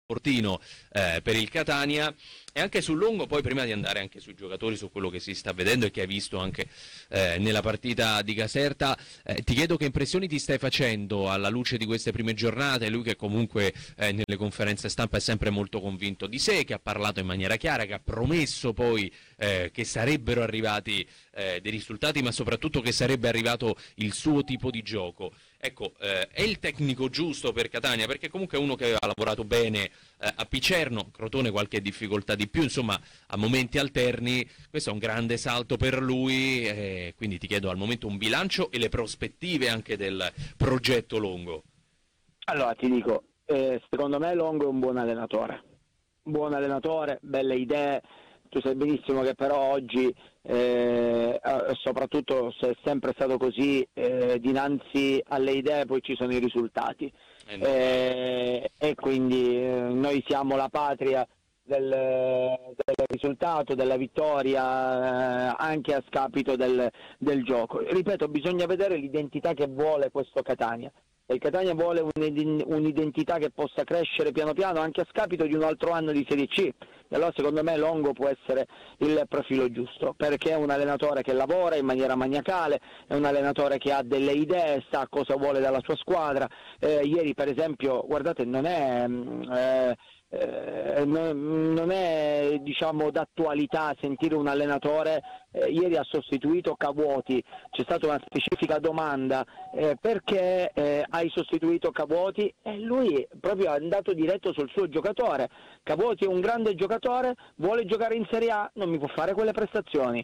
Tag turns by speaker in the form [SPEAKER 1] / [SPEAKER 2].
[SPEAKER 1] Portino per il Catania. E anche sul lungo, poi prima di andare anche sui giocatori, su quello che si sta vedendo e che hai visto anche nella partita di Caserta, ti chiedo che impressioni ti stai facendo alla luce di queste prime giornate, lui che comunque nelle conferenze stampa è sempre molto convinto di sé, che ha parlato in maniera chiara, che ha promesso poi che sarebbero arrivati dei risultati, ma soprattutto che sarebbe arrivato il suo tipo di gioco. Ecco, è il tecnico giusto per Catania? Perché comunque è uno che aveva lavorato bene a Picerno, Crotone qualche difficoltà di più, insomma a momenti alterni, questo è un grande salto per lui, quindi ti chiedo al momento un bilancio e le prospettive anche del progetto Longo.
[SPEAKER 2] Allora ti dico, secondo me Longo è un buon allenatore, belle idee. Tu sai benissimo che però oggi, soprattutto se è sempre stato così, dinanzi alle idee poi ci sono i risultati, e quindi noi siamo la patria del risultato, della vittoria, anche a scapito del gioco. Ripeto, bisogna vedere l'identità che vuole questo Catania. E il Catania vuole un'identità che possa crescere piano piano anche a scapito di un altro anno di Serie C. E allora secondo me Longo può essere il profilo giusto, perché è un allenatore che lavora in maniera maniacale, è un allenatore che ha delle idee, sa cosa vuole dalla sua squadra. Ieri per esempio, guardate, non è diciamo d'attualità sentire un allenatore, ieri ha sostituito Cavuoti, c'è stata una specifica domanda, perché hai sostituito Cavuoti, e lui proprio è andato diretto sul suo giocatore. Cavuoti è un grande giocatore, vuole giocare in Serie A, non mi può fare quelle prestazioni,